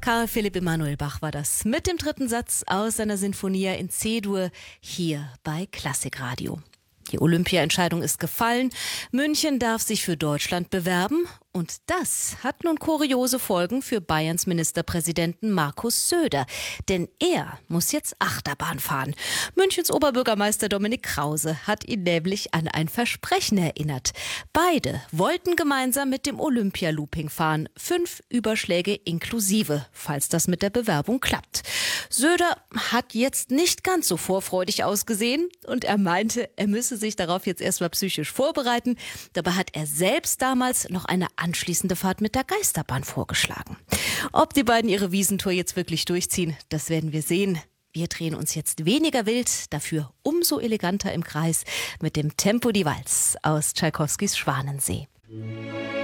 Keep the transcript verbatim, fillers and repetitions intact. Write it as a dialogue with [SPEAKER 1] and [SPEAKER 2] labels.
[SPEAKER 1] Karl Philipp Emanuel Bach war das mit dem dritten Satz aus seiner Sinfonia in C-Dur hier bei Klassikradio. Die Olympia-Entscheidung ist gefallen. München darf sich für Deutschland bewerben. Und das hat nun kuriose Folgen für Bayerns Ministerpräsidenten Markus Söder. Denn er muss jetzt Achterbahn fahren. Münchens Oberbürgermeister Dominik Krause hat ihn nämlich an ein Versprechen erinnert. Beide wollten gemeinsam mit dem Olympia-Looping fahren. Fünf Überschläge inklusive, falls das mit der Bewerbung klappt. Söder hat jetzt nicht ganz so vorfreudig ausgesehen und er meinte, er müsse sich darauf jetzt erstmal psychisch vorbereiten. Dabei hat er selbst damals noch eine anschließende Fahrt mit der Geisterbahn vorgeschlagen. Ob die beiden ihre Wiesentour jetzt wirklich durchziehen, das werden wir sehen. Wir drehen uns jetzt weniger wild, dafür umso eleganter im Kreis mit dem Tempo di Valse aus Tschaikowskis Schwanensee.